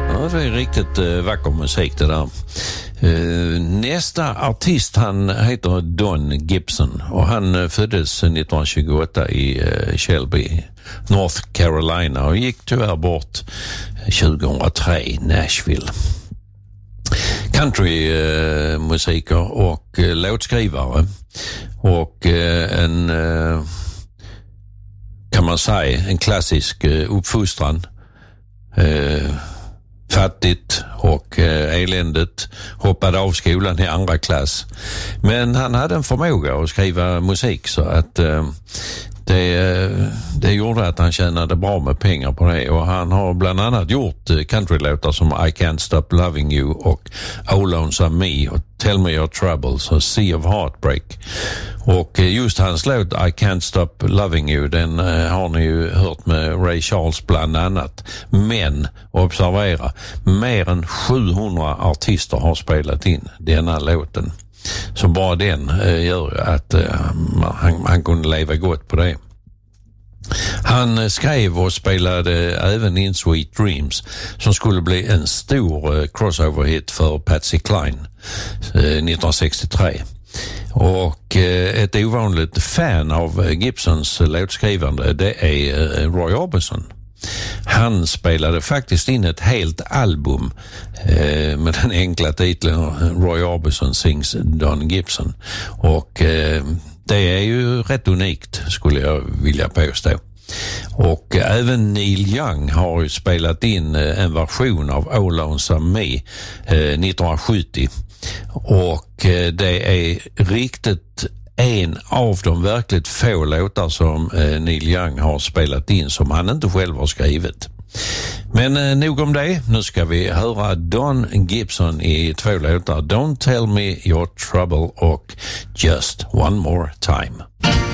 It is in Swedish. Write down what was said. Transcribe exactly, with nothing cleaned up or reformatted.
Ja, det är riktigt uh, vacker musik det där. Uh, nästa artist, han heter Don Gibson och han uh, föddes nittonhundratjugoåtta i uh, Shelby, North Carolina och gick tyvärr bort tjugohundratre i Nashville. Countrymusiker uh, och uh, låtskrivare och uh, en uh, kan man säga en klassisk uh, uppfostran. Uh, fattigt och eh, eländigt, hoppade av skolan i andra klass. Men han hade en förmåga att skriva musik så att eh, det, det gjorde att han tjänade bra med pengar på det. Och han har bland annat gjort countrylåtar som I Can't Stop Loving You och Oh Lonesome Me och Tell Me Your Troubles och Sea of Heartbreak. Och just hans låt I Can't Stop Loving You, den har ni ju hört med Ray Charles bland annat. Men, observera, mer än sjuhundra artister har spelat in denna låten. Så bara den eh, gör att eh, han, han kunde leva gott på det. Han skrev och spelade även in Sweet Dreams som skulle bli en stor eh, crossover-hit för Patsy Cline eh, nittonhundrasextiotre. Och eh, ett ovanligt fan av Gibsons låtskrivande, det är eh, Roy Orbison. Han spelade faktiskt in ett helt album eh, med den enkla titeln Roy Orbison Sings Don Gibson. Och eh, det är ju rätt unikt skulle jag vilja påstå. Och även Neil Young har ju spelat in en version av Oh Lonesome Me eh, nittonhundrasjuttio. Och eh, det är riktigt en av de verkligt få låtar som eh, Neil Young har spelat in som han inte själv har skrivit. Men eh, nog om det. Nu ska vi höra Don Gibson i två låtar. Don't Tell Me Your Trouble och Just One More Time.